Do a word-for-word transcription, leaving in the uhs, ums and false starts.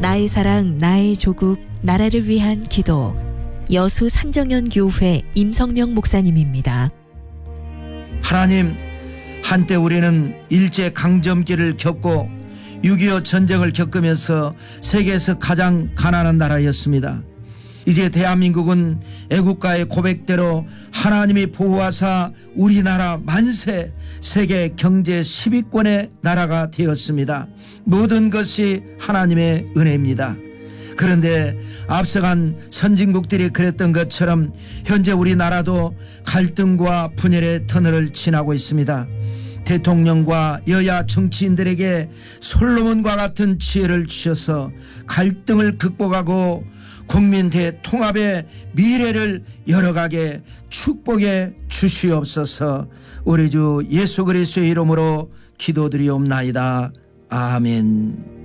나의 사랑, 나의 조국, 나라를 위한 기도. 여수 산정연 교회 임성명 목사님입니다. 하나님, 한때 우리는 일제강점기를 겪고 육이오 전쟁을 겪으면서 세계에서 가장 가난한 나라였습니다. 이제 대한민국은 애국가의 고백대로 하나님이 보호하사 우리나라 만세, 세계 경제 십 위권의 나라가 되었습니다. 모든 것이 하나님의 은혜입니다. 그런데 앞서간 선진국들이 그랬던 것처럼 현재 우리나라도 갈등과 분열의 터널을 지나고 있습니다. 대통령과 여야 정치인들에게 솔로몬과 같은 지혜를 주셔서 갈등을 극복하고 국민 대통합의 미래를 열어가게 축복해 주시옵소서. 우리 주 예수 그리스도의 이름으로 기도드리옵나이다. 아멘.